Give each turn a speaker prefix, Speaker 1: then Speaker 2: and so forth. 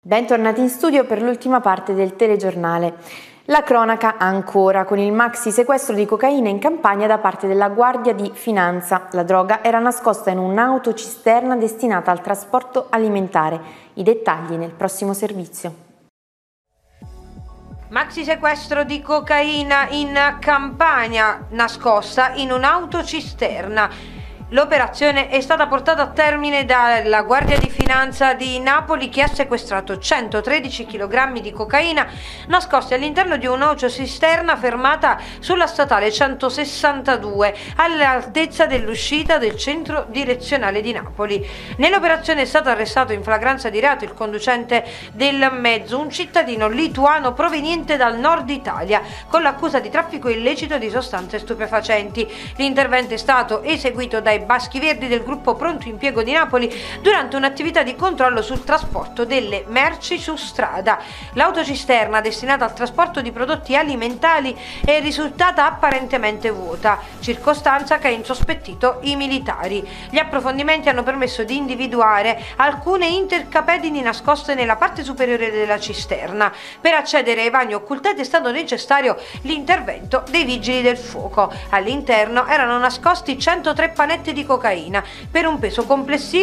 Speaker 1: Bentornati in studio per l'ultima parte del telegiornale. La cronaca ancora, con il maxi sequestro di cocaina in Campania da parte della Guardia di Finanza. La droga era nascosta in un'autocisterna destinata al trasporto alimentare. I dettagli nel prossimo servizio.
Speaker 2: Maxi sequestro di cocaina in Campania, nascosta in un'autocisterna. L'operazione è stata portata a termine dalla Guardia di Finanza di Napoli, che ha sequestrato 113 kg di cocaina nascosti all'interno di un'autocisterna fermata sulla statale 162 all'altezza dell'uscita del centro direzionale di Napoli. Nell'operazione è stato arrestato in flagranza di reato il conducente del mezzo, un cittadino lituano proveniente dal nord Italia, con l'accusa di traffico illecito di sostanze stupefacenti. L'intervento è stato eseguito dai Baschi Verdi del gruppo Pronto Impiego di Napoli durante un'attività di controllo sul trasporto delle merci su strada. L'autocisterna, destinata al trasporto di prodotti alimentari, è risultata apparentemente vuota, circostanza che ha insospettito i militari. Gli approfondimenti hanno permesso di individuare alcune intercapedini nascoste nella parte superiore della cisterna. Per accedere ai vani occultati è stato necessario l'intervento dei vigili del fuoco. All'interno erano nascosti 103 panetti di cocaina per un peso complessivo